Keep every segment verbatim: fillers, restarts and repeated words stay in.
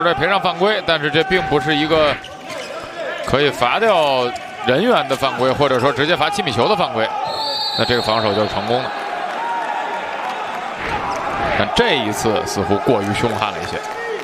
再赔上犯规，但是这并不是一个可以罚掉人员的犯规，或者说直接罚七米球的犯规，那这个防守就是成功的。但这一次似乎过于凶悍了一些。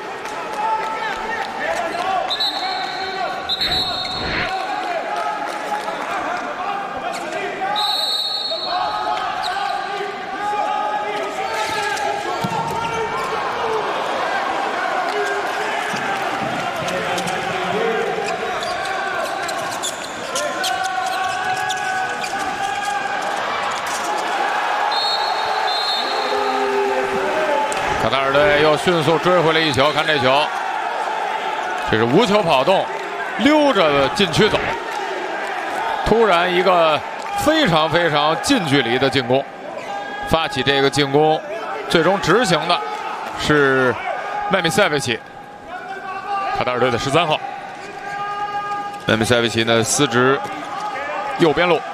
卡塔尔队又迅速追回了一球，看这球，这是无球跑动，溜着禁区走，突然一个非常非常近距离的进攻，发起这个进攻，最终执行的是麦米塞维奇，卡塔尔队的十三号。麦米塞维奇呢，司职右边路。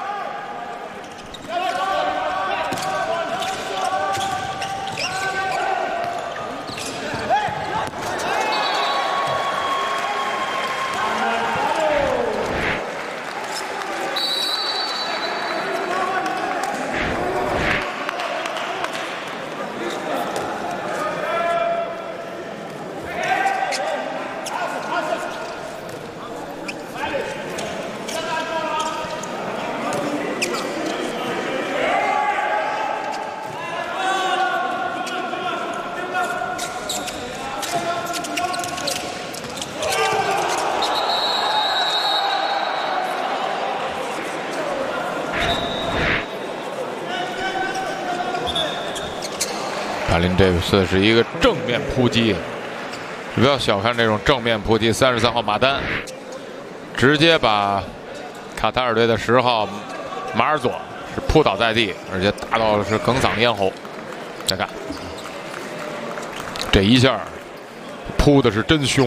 卡林这次是一个正面扑击，你不要小看这种正面扑击。三十三号马丹直接把卡塔尔队的十号马尔佐是扑倒在地，而且打到了是哽嗓咽喉。再看这一下，扑的是真凶。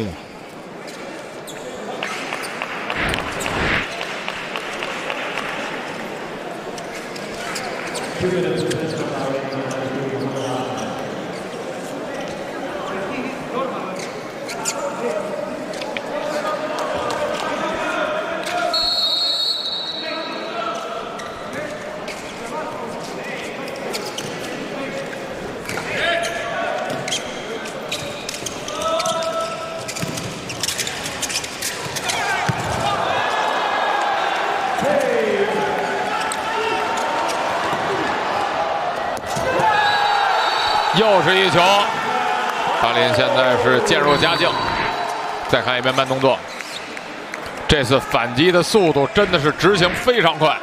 又是一球，巴林现在是渐入佳境。再看一遍慢动作，这次反击的速度真的是执行非常快。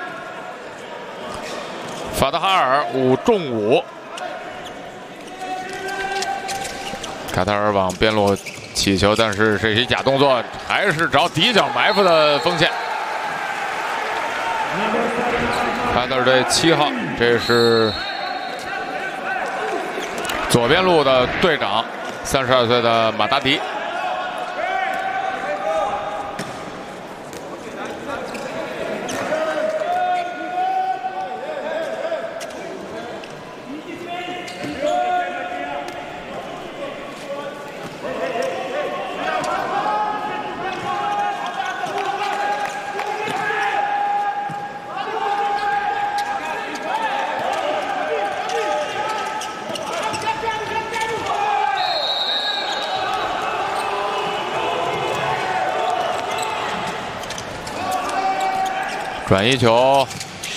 法德哈尔五中五，卡塔尔往边路起球，但是这些假动作还是找底角埋伏的锋线。卡塔尔队七号，这是。 左边路的队长，三十二岁的马达迪。转移球，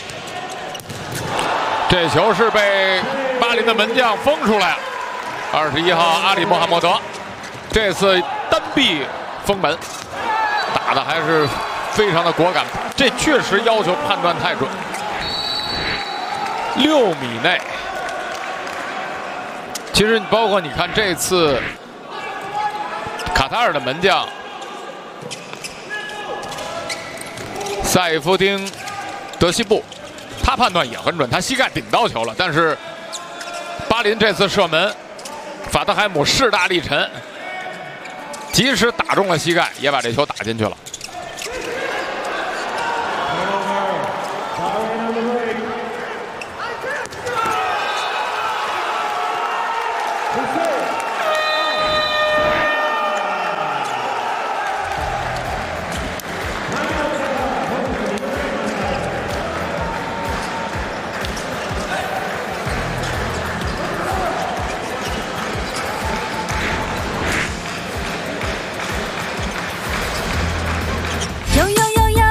这球是被巴林的门将封出来。二十一号阿里莫罕默德，这次单臂封门，打的还是非常的果敢。这确实要求判断太准，六米内。其实包括你看这次卡塔尔的门将。 塞伊夫丁德西布，他判断也很准，他膝盖顶到球了，但是巴林这次射门，法德海姆势大力沉，及时打中了膝盖，也把这球打进去了。